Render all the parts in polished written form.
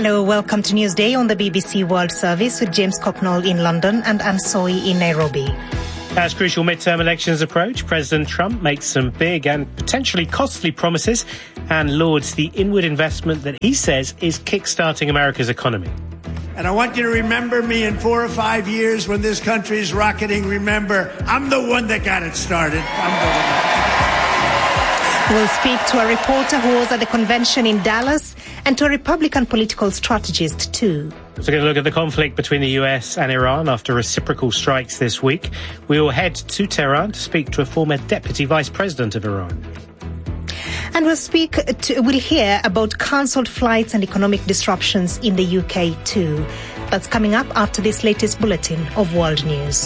Hello, welcome to Newsday on the BBC World Service with James Cocknall in London and Anne Soy in Nairobi. As crucial midterm elections approach, President Trump makes some big and potentially costly promises and lauds the inward investment that he says is kickstarting America's economy. And I want you to remember me in 4 or 5 years when this country is rocketing. Remember, I'm the one that got it started. We'll speak to a reporter who was at the convention in Dallas and to a Republican political strategist too. So we're going to look at the conflict between the US and Iran after reciprocal strikes this week. We will head to Tehran to speak to a former deputy vice president of Iran. And we'll hear about cancelled flights and economic disruptions in the UK too. That's coming up after this latest bulletin of world news.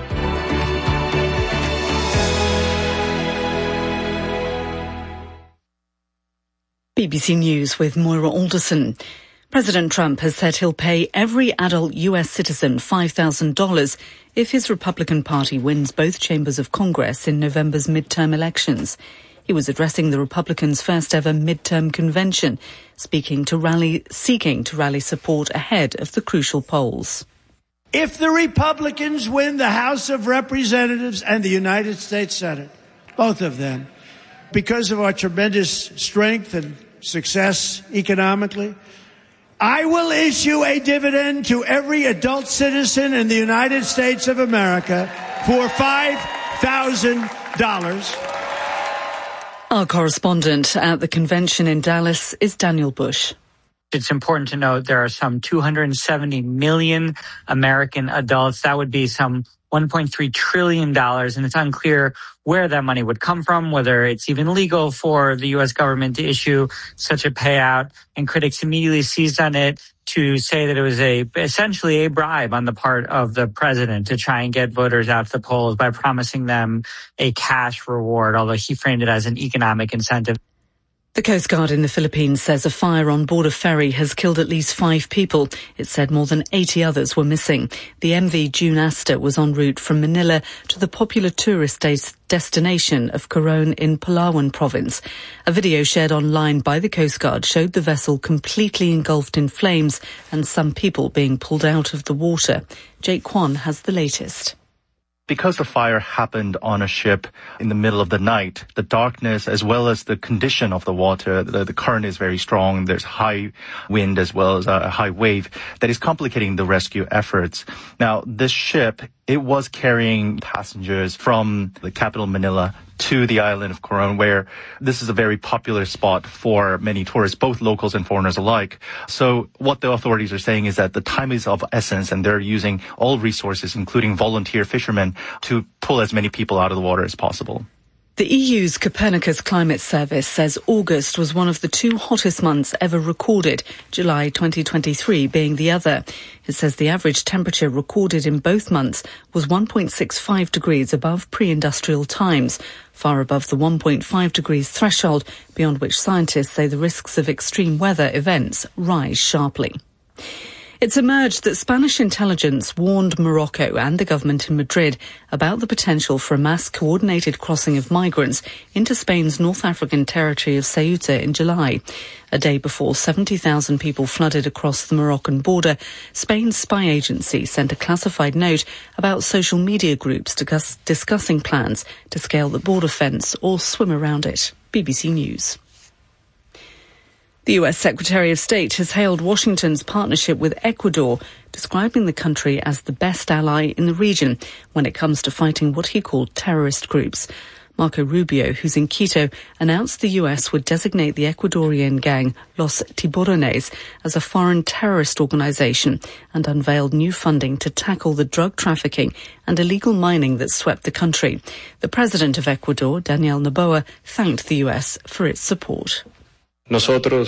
BBC News with Moira Alderson. President Trump has said he'll pay every adult US citizen $5,000 if his Republican Party wins both chambers of Congress in November's midterm elections. He was addressing the Republicans' first ever midterm convention, seeking to rally support ahead of the crucial polls. If the Republicans win the House of Representatives and the United States Senate, both of them, because of our tremendous strength and success economically, I will issue a dividend to every adult citizen in the United States of America for $5,000. Our correspondent at the convention in Dallas is Daniel Bush. It's important to note there are some 270 million American adults. That would be some $1.3 trillion, and it's unclear where that money would come from, whether it's even legal for the U.S. government to issue such a payout. And critics immediately seized on it to say that it was essentially a bribe on the part of the president to try and get voters out to the polls by promising them a cash reward, although he framed it as an economic incentive. The Coast Guard in the Philippines says a fire on board a ferry has killed at least 5 people. It said more than 80 others were missing. The MV June Asta was en route from Manila to the popular tourist destination of Coron in Palawan province. A video shared online by the Coast Guard showed the vessel completely engulfed in flames and some people being pulled out of the water. Jake Kwan has the latest. Because the fire happened on a ship in the middle of the night, the darkness as well as the condition of the water, the current is very strong. There's high wind as well as a high wave that is complicating the rescue efforts. Now, this ship, it was carrying passengers from the capital Manila to the island of Coron, where this is a very popular spot for many tourists, both locals and foreigners alike. So what the authorities are saying is that the time is of essence and they're using all resources, including volunteer fishermen, to pull as many people out of the water as possible. The EU's Copernicus Climate Service says August was one of the 2 hottest months ever recorded, July 2023 being the other. It says the average temperature recorded in both months was 1.65 degrees above pre-industrial times, far above the 1.5 degrees threshold, beyond which scientists say the risks of extreme weather events rise sharply. It's emerged that Spanish intelligence warned Morocco and the government in Madrid about the potential for a mass coordinated crossing of migrants into Spain's North African territory of Ceuta in July. A day before 70,000 people flooded across the Moroccan border, Spain's spy agency sent a classified note about social media groups discussing plans to scale the border fence or swim around it. BBC News. The US Secretary of State has hailed Washington's partnership with Ecuador, describing the country as the best ally in the region when it comes to fighting what he called terrorist groups. Marco Rubio, who's in Quito, announced the US would designate the Ecuadorian gang Los Tiburones as a foreign terrorist organization and unveiled new funding to tackle the drug trafficking and illegal mining that swept the country. The president of Ecuador, Daniel Noboa, thanked the US for its support. We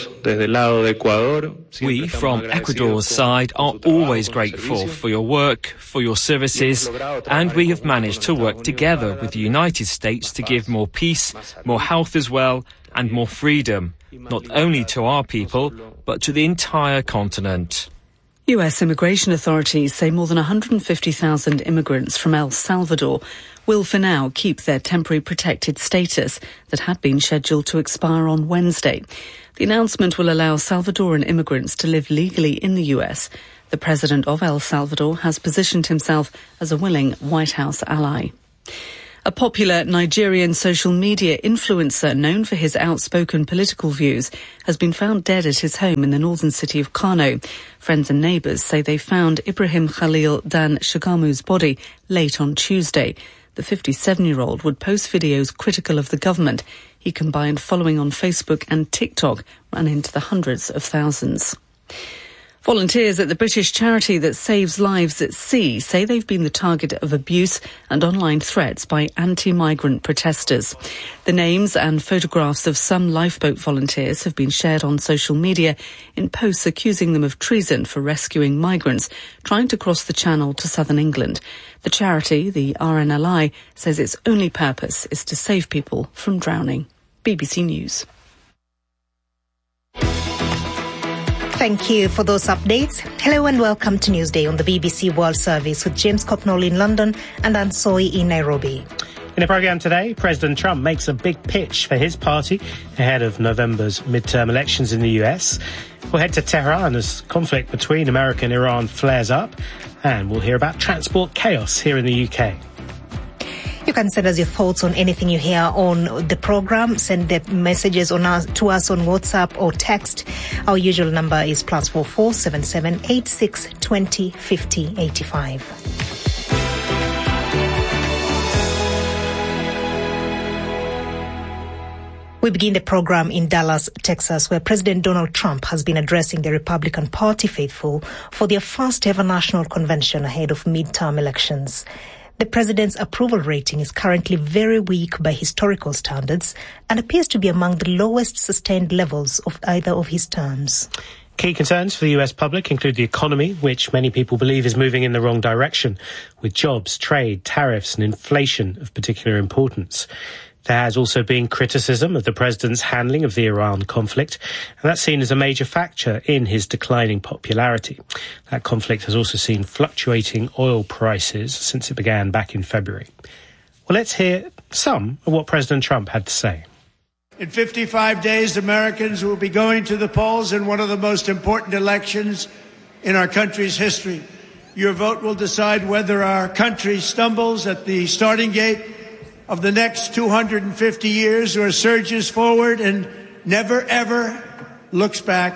from Ecuador's side are always grateful for your work, for your services, and we have managed to work together with the United States to give more peace, more health as well, and more freedom, not only to our people, but to the entire continent. US immigration authorities say more than 150,000 immigrants from El Salvador will for now keep their temporary protected status that had been scheduled to expire on Wednesday. The announcement will allow Salvadoran immigrants to live legally in the US. The president of El Salvador has positioned himself as a willing White House ally. A popular Nigerian social media influencer known for his outspoken political views has been found dead at his home in the northern city of Kano. Friends and neighbours say they found Ibrahim Khalil Dan Shagamu's body late on Tuesday. The 57-year-old would post videos critical of the government. He combined following on Facebook and TikTok, ran into the hundreds of thousands. Volunteers at the British charity that saves lives at sea say they've been the target of abuse and online threats by anti-migrant protesters. The names and photographs of some lifeboat volunteers have been shared on social media in posts accusing them of treason for rescuing migrants trying to cross the Channel to southern England. The charity, the RNLI, says its only purpose is to save people from drowning. BBC News. Thank you for those updates. Hello and welcome to Newsday on the BBC World Service with James Copnall in London and Anne Soy in Nairobi. In the programme today, President Trump makes a big pitch for his party ahead of November's midterm elections in the US. We'll head to Tehran as conflict between America and Iran flares up. And we'll hear about transport chaos here in the UK. You can send us your thoughts on anything you hear on the program. Send the messages to us on WhatsApp or text. Our usual number is +44 77 86 20 50 85. We begin the program in Dallas, Texas, where President Donald Trump has been addressing the Republican Party faithful for their first ever national convention ahead of midterm elections. The president's approval rating is currently very weak by historical standards and appears to be among the lowest sustained levels of either of his terms. Key concerns for the US public include the economy, which many people believe is moving in the wrong direction, with jobs, trade, tariffs and inflation of particular importance. There has also been criticism of the president's handling of the Iran conflict, and that's seen as a major factor in his declining popularity. That conflict has also seen fluctuating oil prices since it began back in February. Well, let's hear some of what President Trump had to say. In 55 days, Americans will be going to the polls in one of the most important elections in our country's history. Your vote will decide whether our country stumbles at the starting gate of the next 250 years or surges forward and never, ever looks back.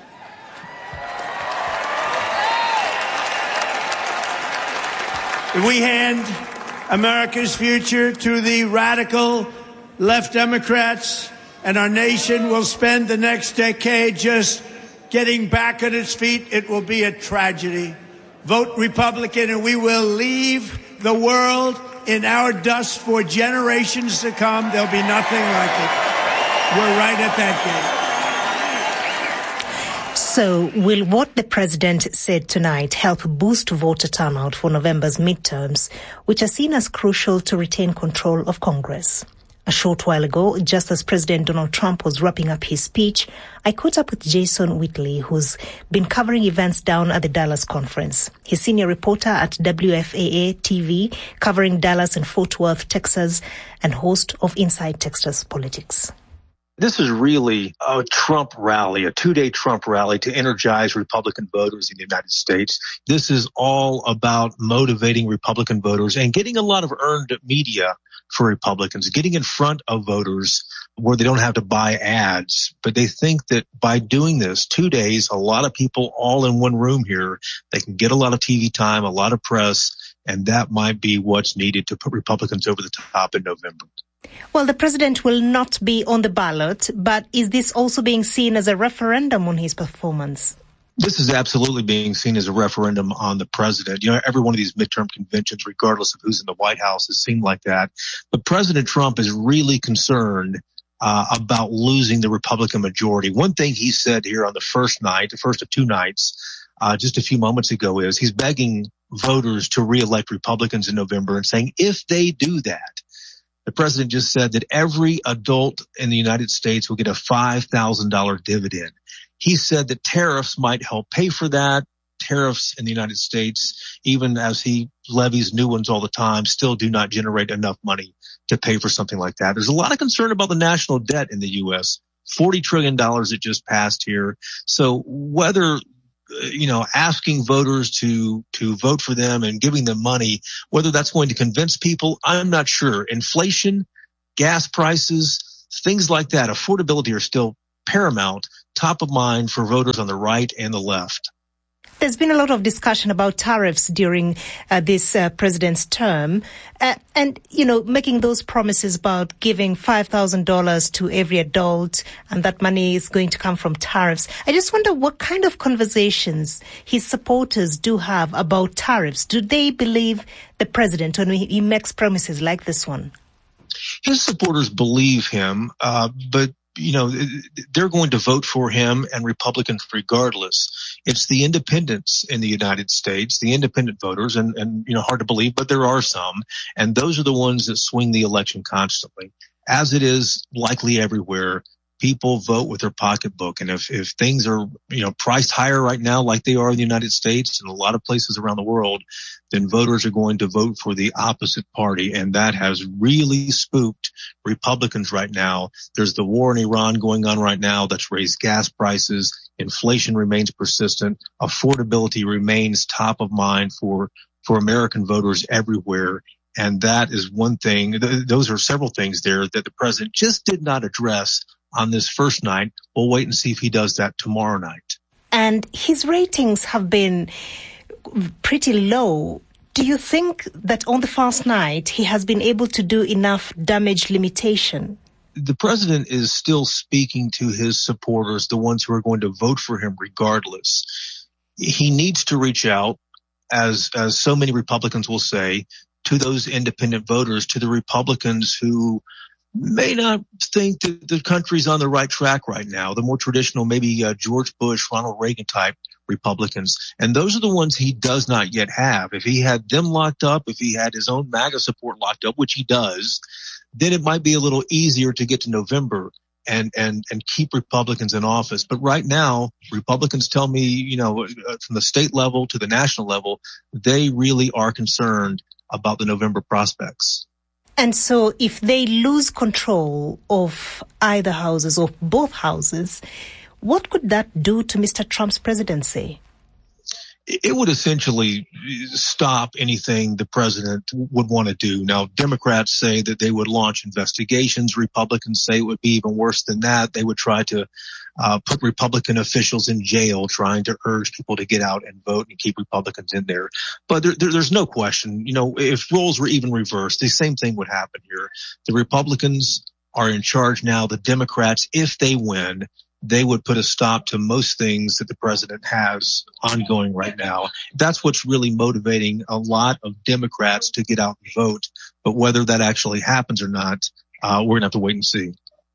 If we hand America's future to the radical left Democrats, and our nation will spend the next decade just getting back on its feet, it will be a tragedy. Vote Republican and we will leave the world in our dust for generations to come. There'll be nothing like it. We're right at that gate. So, will what the president said tonight help boost voter turnout for November's midterms, which are seen as crucial to retain control of Congress? A short while ago, just as President Donald Trump was wrapping up his speech, I caught up with Jason Whitley, who's been covering events down at the Dallas conference. He's senior reporter at WFAA TV, covering Dallas and Fort Worth, Texas, and host of Inside Texas Politics. This is really a Trump rally, a two-day Trump rally to energize Republican voters in the United States. This is all about motivating Republican voters and getting a lot of earned media for Republicans, getting in front of voters where they don't have to buy ads. But they think that by doing this 2 days, a lot of people all in one room here, they can get a lot of TV time, a lot of press, and that might be what's needed to put Republicans over the top in November. Well, the president will not be on the ballot, but is this also being seen as a referendum on his performance? This is absolutely being seen as a referendum on the president. You know, every one of these midterm conventions, regardless of who's in the White House, has seemed like that. But President Trump is really concerned about losing the Republican majority. One thing he said here on the first night, the first of two nights, just a few moments ago, is he's begging voters to reelect Republicans in November and saying if they do that, the president just said that every adult in the United States will get a $5,000 dividend. He said that tariffs might help pay for that. tariffs in the United States, even as he levies new ones all the time, still do not generate enough money to pay for something like that. There's a lot of concern about the national debt in the U.S., $40 trillion that just passed here. So whether asking voters to vote for them and giving them money, whether that's going to convince people, I'm not sure. Inflation, gas prices, things like that, affordability are still paramount, top of mind for voters on the right and the left. There's been a lot of discussion about tariffs during this president's term and making those promises about giving $5,000 to every adult and that money is going to come from tariffs. I just wonder what kind of conversations his supporters do have about tariffs. Do they believe the president when he makes promises like this one? His supporters believe him, but they're going to vote for him and Republicans regardless. It's the independents in the United States, the independent voters, and hard to believe, but there are some, and those are the ones that swing the election constantly. As it is likely everywhere, people vote with their pocketbook, and if things are, priced higher right now like they are in the United States and a lot of places around the world, then voters are going to vote for the opposite party, and that has really spooked Republicans right now. There's the war in Iran going on right now that's raised gas prices. Inflation remains persistent. Affordability remains top of mind for American voters everywhere. And that is one thing. Those are several things there that the president just did not address on this first night. We'll wait and see if he does that tomorrow night. And his ratings have been pretty low. Do you think that on the first night he has been able to do enough damage limitation? The president is still speaking to his supporters, the ones who are going to vote for him regardless. He needs to reach out, as so many Republicans will say, to those independent voters, to the Republicans who may not think that the country's on the right track right now, the more traditional, maybe George Bush, Ronald Reagan type Republicans. And those are the ones he does not yet have. If he had them locked up, if he had his own MAGA support locked up, which he does, then it might be a little easier to get to November and keep Republicans in office. But right now, Republicans tell me, from the state level to the national level, they really are concerned about the November prospects. And so if they lose control of either houses or both houses, what could that do to Mr. Trump's presidency? It would essentially stop anything the president would want to do. Now, Democrats say that they would launch investigations. Republicans say it would be even worse than that. They would try to put Republican officials in jail, trying to urge people to get out and vote and keep Republicans in there. But there's no question, if roles were even reversed, the same thing would happen here. The Republicans are in charge now. The Democrats, if they win, they would put a stop to most things that the president has ongoing right now. That's what's really motivating a lot of Democrats to get out and vote. But whether that actually happens or not, we're going to have to wait and see.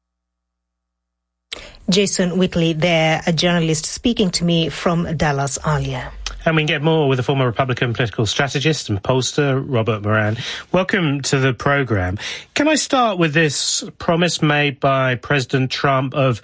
Jason Whitley there, a journalist speaking to me from Dallas earlier. And we can get more with the former Republican political strategist and pollster, Robert Moran. Welcome to the programme. Can I start with this promise made by President Trump of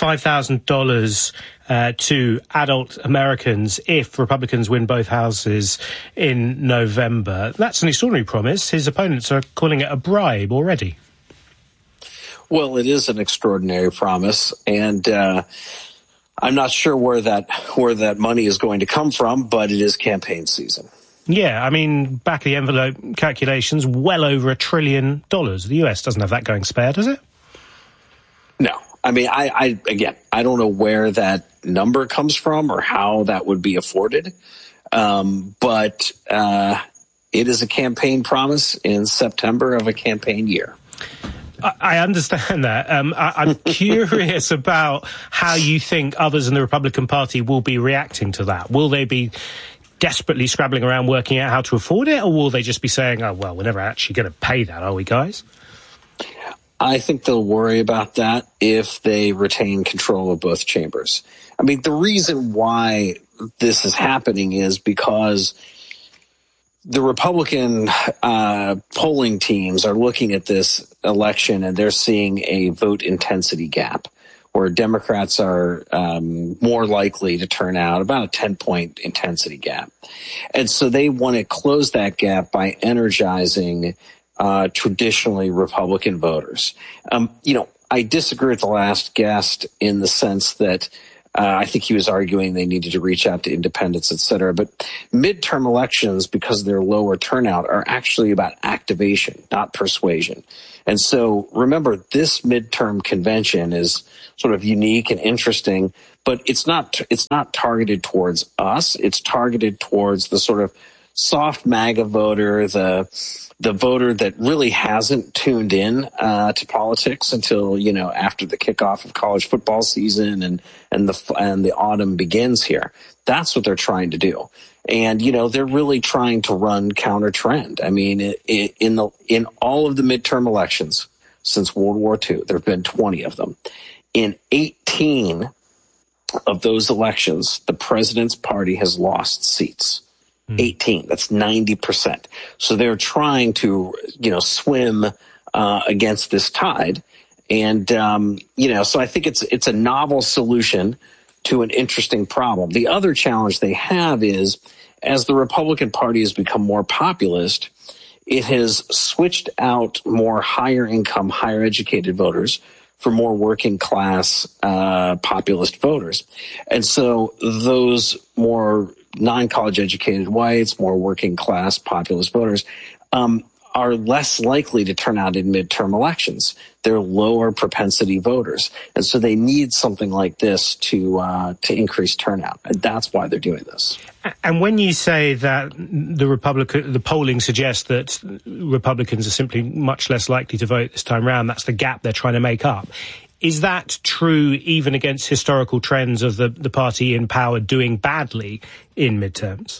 $5,000 to adult Americans if Republicans win both houses in November? That's an extraordinary promise. His opponents are calling it a bribe already. Well, it is an extraordinary promise, and I'm not sure where that money is going to come from, but it is campaign season. Yeah, I mean, back of the envelope calculations, well over $1 trillion. The US doesn't have that going spare, does it? No. I mean, I don't know where that number comes from or how that would be afforded. But it is a campaign promise in September of a campaign year. I understand that. I'm curious about how you think others in the Republican Party will be reacting to that. Will they be desperately scrabbling around working out how to afford it, or will they just be saying, oh, well, we're never actually going to pay that, are we, guys? I think they'll worry about that if they retain control of both chambers. I mean, the reason why this is happening is because the Republican polling teams are looking at this election and they're seeing a vote intensity gap where Democrats are more likely to turn out, about a 10-point intensity gap. And so they want to close that gap by energizing traditionally Republican voters. I disagree with the last guest in the sense that I think he was arguing they needed to reach out to independents, et cetera. But midterm elections, because of their lower turnout, are actually about activation, not persuasion. And so remember, this midterm convention is sort of unique and interesting, but it's not targeted towards us. It's targeted towards the sort of soft MAGA voter, the voter that really hasn't tuned in to politics until, after the kickoff of college football season and the autumn begins here. That's what they're trying to do. And, they're really trying to run counter trend. I mean, in all of the midterm elections since World War II, there have been 20 of them. In 18 of those elections, the president's party has lost seats. 18. That's 90%. So they're trying to, swim against this tide. And, so I think it's a novel solution to an interesting problem. The other challenge they have is, as the Republican Party has become more populist, it has switched out more higher income, higher educated voters for more working class populist voters. And so those more non-college educated whites, more working class populist voters are less likely to turn out in midterm elections. They're lower propensity voters. And so they need something like this to increase turnout. And that's why they're doing this. And when you say that the polling suggests that Republicans are simply much less likely to vote this time round, that's the gap they're trying to make up. Is that true even against historical trends of the party in power doing badly in midterms?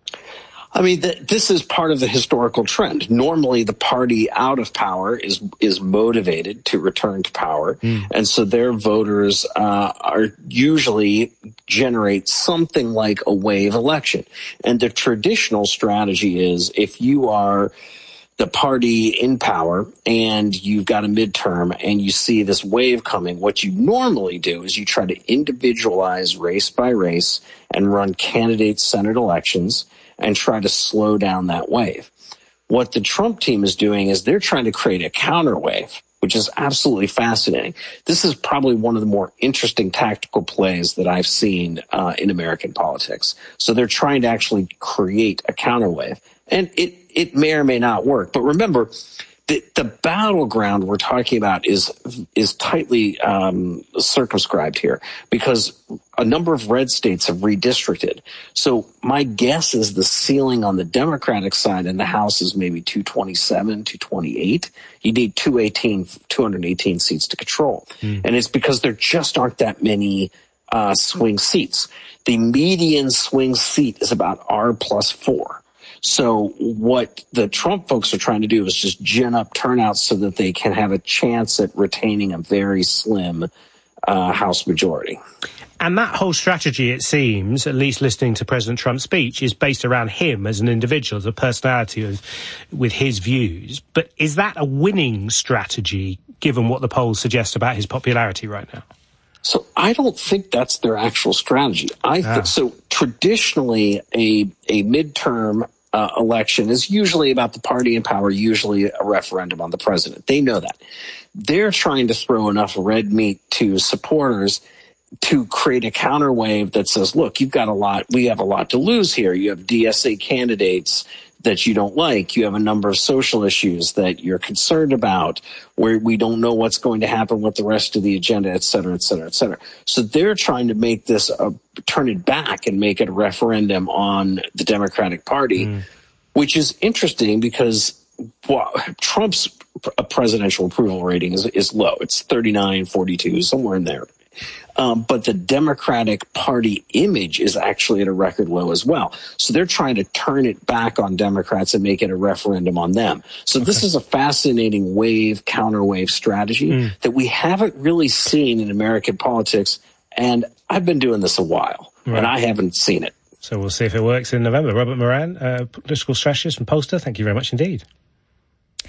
I mean, this is part of the historical trend. Normally, the party out of power is motivated to return to power. And so their voters are usually generate something like a wave election. And the traditional strategy is, if you are the party in power and you've got a midterm and you see this wave coming, what you normally do is you try to individualize race by race and run candidate-centered elections and try to slow down that wave. What the Trump team is doing is they're trying to create a counter wave, which is absolutely fascinating. This is probably one of the more interesting tactical plays that I've seen in American politics. So they're trying to actually create a counter wave. And it may or may not work. But remember, the battleground we're talking about is tightly circumscribed here, because a number of red states have redistricted. So my guess is the ceiling on the Democratic side in the House is maybe 227, 228. You need 218 seats to control. And it's because there just aren't that many swing seats. The median swing seat is about R+4. So what the Trump folks are trying to do is just gin up turnout so that they can have a chance at retaining a very slim House majority. And that whole strategy, it seems, at least listening to President Trump's speech, is based around him as an individual, as a personality with his views. But is that a winning strategy, given what the polls suggest about his popularity right now? So I don't think that's their actual strategy. I think so. Traditionally, a midterm election is usually about the party in power, usually a referendum on the president. They know that. They're trying to throw enough red meat to supporters to create a counter wave that says, look, we have a lot to lose here. You have DSA candidates that you don't like. You have a number of social issues that you're concerned about, where we don't know what's going to happen with the rest of the agenda, et cetera, et cetera, et cetera. So they're trying to make this turn it back and make it a referendum on the Democratic Party, which is interesting because Trump's presidential approval rating is low. It's 39, 42, somewhere in there. But the Democratic Party image is actually at a record low as well. So they're trying to turn it back on Democrats and make it a referendum on them. So this is a fascinating counter-wave strategy that we haven't really seen in American politics. And I've been doing this a while, and I haven't seen it. So we'll see if it works in November. Robert Moran, political strategist and pollster, thank you very much indeed.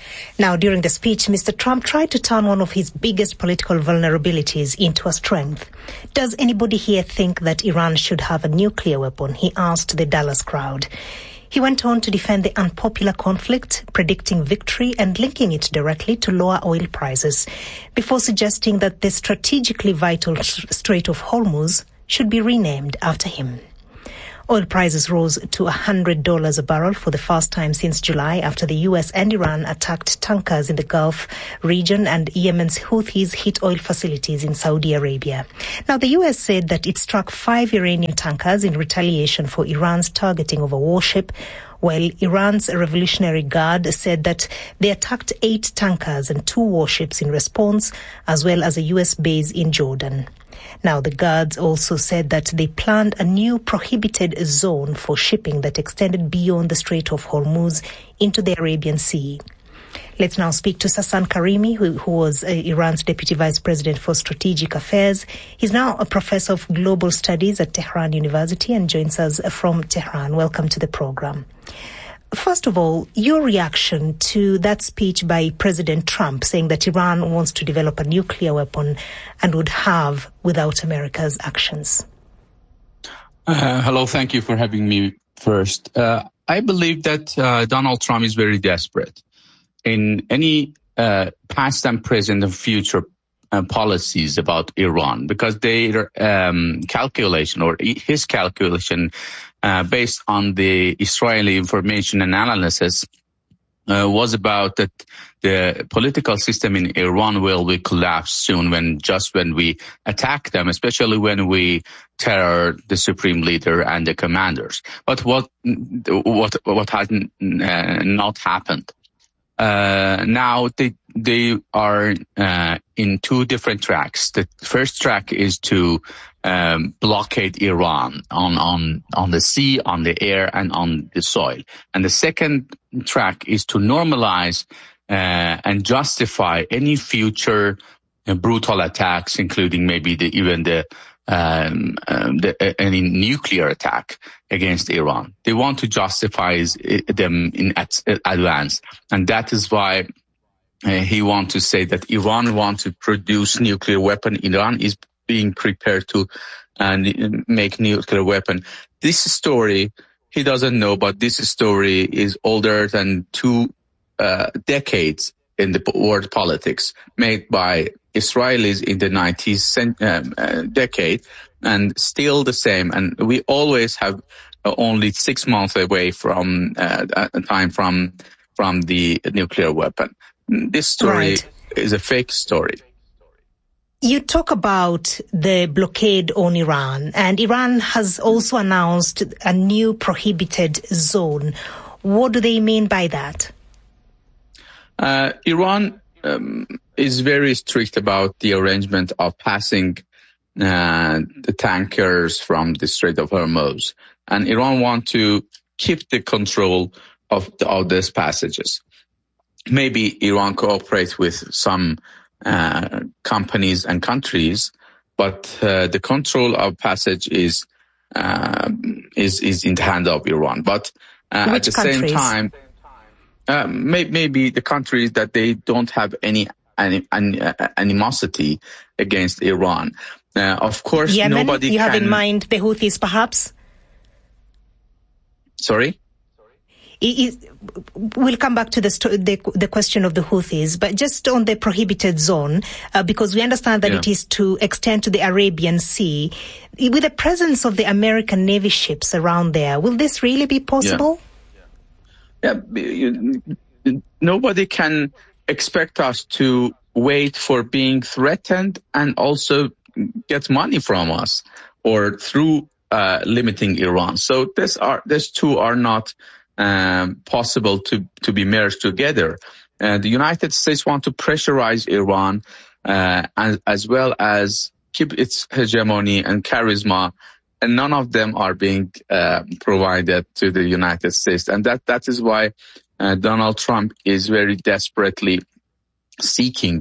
Now, during the speech, Mr. Trump tried to turn one of his biggest political vulnerabilities into a strength. Does anybody here think that Iran should have a nuclear weapon? He asked the Dallas crowd. He went on to defend the unpopular conflict, predicting victory and linking it directly to lower oil prices, before suggesting that the strategically vital Strait of Hormuz should be renamed after him. Oil prices rose to $100 a barrel for the first time since July after the US and Iran attacked tankers in the Gulf region and Yemen's Houthis hit oil facilities in Saudi Arabia. Now, the US said that it struck 5 Iranian tankers in retaliation for Iran's targeting of a warship, while Iran's Revolutionary Guard said that they attacked 8 tankers and 2 warships in response, as well as a US base in Jordan. Now, the guards also said that they planned a new prohibited zone for shipping that extended beyond the Strait of Hormuz into the Arabian Sea. Let's now speak to Sasan Karimi, who was Iran's Deputy Vice President for Strategic Affairs. He's now a professor of global studies at Tehran University and joins us from Tehran. Welcome to the program. First of all, your reaction to that speech by President Trump saying that Iran wants to develop a nuclear weapon and would have without America's actions. Hello, thank you for having me first. I believe that Donald Trump is very desperate in any past and present and future policies about Iran, because their calculation or his calculation based on the Israeli information and analysis was about that the political system in Iran will be collapsed soon when we attack them, especially when we terror the supreme leader and the commanders. But what has not happened? Now they are in 2 different tracks. The first track is to blockade Iran on the sea, on the air, and on the soil. And the second track is to normalize and justify any future brutal attacks, including maybe any nuclear attack against Iran. They want to justify them in advance, and that is why he wants to say that Iran wants to produce nuclear weapon. Iran is being prepared to make nuclear weapon. This story, he doesn't know, but this story is older than 2 decades in the world politics, made by Israelis in the 90s decade, and still the same. And we always have only 6 months away from time from the nuclear weapon. This story is a fake story. You talk about the blockade on Iran, and Iran has also announced a new prohibited zone. What do they mean by that? Iran is very strict about the arrangement of passing the tankers from the Strait of Hormuz, and Iran wants to keep the control of these passages. Maybe Iran cooperates with some companies and countries, but the control of passage is in the hand of Iran. But at the same time, maybe the countries that they don't have any animosity against Iran. Of course, Yemen, nobody you can... have in mind the Houthis, perhaps? Sorry? We'll come back to the question of the Houthis, but just on the prohibited zone, because we understand that it is to extend to the Arabian Sea. With the presence of the American Navy ships around there, will this really be possible? Nobody can expect us to wait for being threatened and also get money from us or through limiting Iran. So these two are not possible to be merged together. The United States want to pressurize Iran as well as keep its hegemony and charisma, and none of them are being provided to the United States. And that is why Donald Trump is very desperately seeking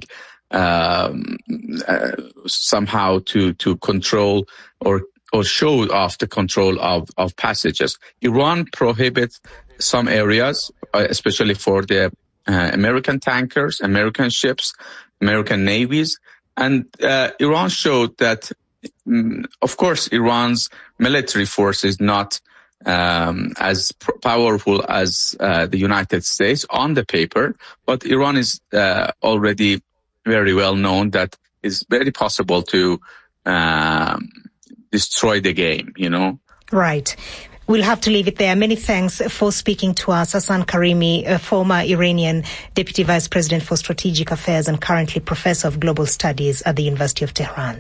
somehow to control or show off the control of passages. Iran prohibits some areas, especially for the American tankers, American ships, American navies. And Iran showed that, of course, Iran's military force is not as powerful as the United States on the paper, but Iran is already very well known that it's very possible to destroy the game, Right. We'll have to leave it there. Many thanks for speaking to us. Hassan Karimi, a former Iranian Deputy Vice President for Strategic Affairs and currently Professor of Global Studies at the University of Tehran.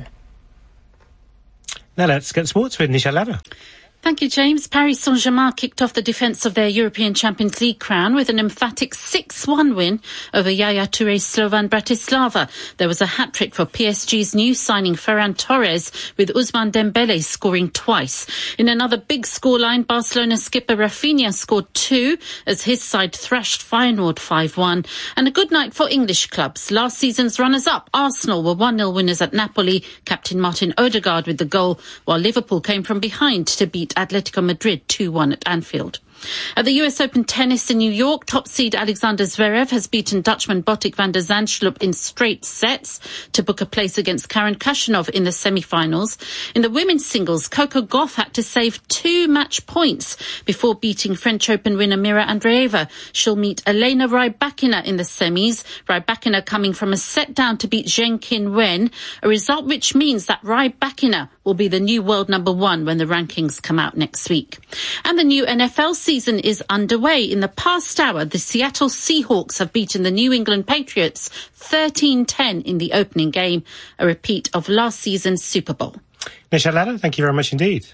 Now let's get sports with Nisha Lara. Thank you, James. Paris Saint-Germain kicked off the defence of their European Champions League crown with an emphatic 6-1 win over Yaya Touré's Slovan Bratislava. There was a hat-trick for PSG's new signing Ferran Torres, with Ousmane Dembele scoring twice. In another big scoreline, Barcelona skipper Rafinha scored 2 as his side thrashed Feyenoord 5-1. And a good night for English clubs. Last season's runners-up, Arsenal, were 1-0 winners at Napoli. Captain Martin Odegaard with the goal, while Liverpool came from behind to beat Atletico Madrid 2-1 at Anfield. At the US Open tennis in New York, top seed Alexander Zverev has beaten Dutchman Botic van der Zandschulp in straight sets to book a place against Karen Khachanov in the semi-finals. In the women's singles, Coco Gauff had to save 2 match points before beating French Open winner Mira Andreeva. She'll meet Elena Rybakina in the semis, Rybakina coming from a set down to beat Zheng Qinwen, a result which means that Rybakina will be the new world number 1 when the rankings come out next week. And the new NFL season is underway. In the past hour, the Seattle Seahawks have beaten the New England Patriots 13-10 in the opening game, a repeat of last season's Super Bowl. Nisha Lara, thank you very much indeed.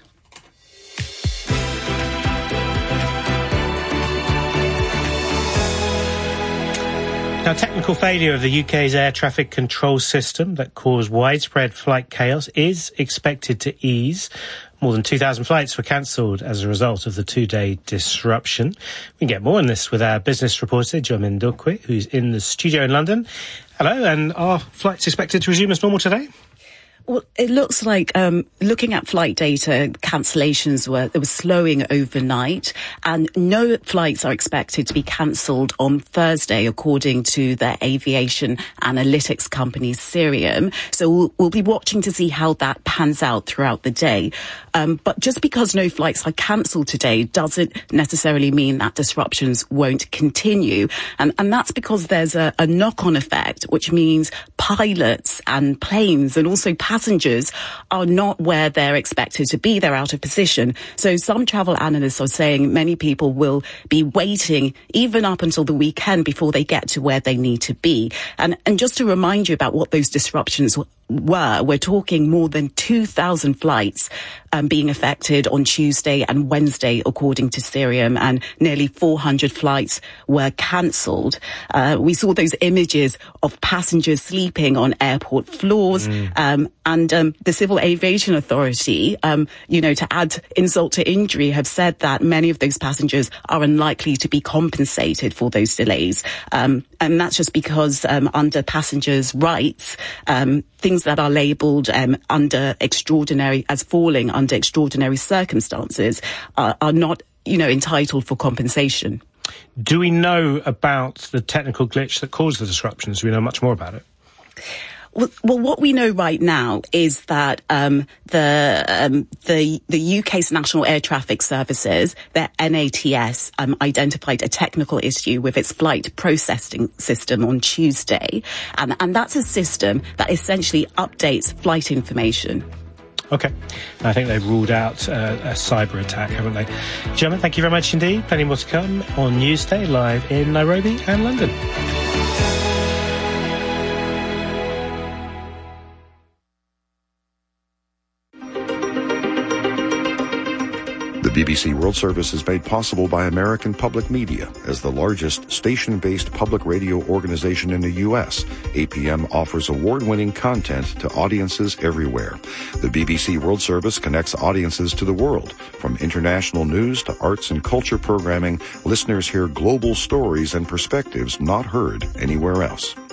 Now, technical failure of the UK's air traffic control system that caused widespread flight chaos is expected to ease. More than 2,000 flights were cancelled as a result of the 2-day disruption. We can get more on this with our business reporter, Jomin Dokwe, who's in the studio in London. Hello, and are flights expected to resume as normal today? Well, it looks like, looking at flight data, cancellations were slowing overnight, and no flights are expected to be cancelled on Thursday, according to the aviation analytics company Cirium. So we'll be watching to see how that pans out throughout the day. But just because no flights are cancelled today doesn't necessarily mean that disruptions won't continue. And that's because there's a knock-on effect, which means pilots and planes and also passengers are not where they're expected to be. They're out of position. So some travel analysts are saying many people will be waiting even up until the weekend before they get to where they need to be. And just to remind you about what those disruptions we're talking more than 2,000 flights being affected on Tuesday and Wednesday, according to Cirium, and nearly 400 flights were cancelled. We saw those images of passengers sleeping on airport floors, and the Civil Aviation Authority, to add insult to injury, have said that many of those passengers are unlikely to be compensated for those delays. And that's just because under passengers' rights, things that are labelled as falling under extraordinary circumstances are not, entitled for compensation. Do we know about the technical glitch that caused the disruptions? Do we know much more about it? Well, what we know right now is that the UK's National Air Traffic Services, their NATS, identified a technical issue with its flight processing system on Tuesday, and that's a system that essentially updates flight information. Okay. I think they've ruled out a cyber attack, haven't they? Gemma, thank you very much indeed. Plenty more to come on Newsday, live in Nairobi and London. The BBC World Service is made possible by American Public Media. As the largest station-based public radio organization in the U.S., APM offers award-winning content to audiences everywhere. The BBC World Service connects audiences to the world. From international news to arts and culture programming, listeners hear global stories and perspectives not heard anywhere else.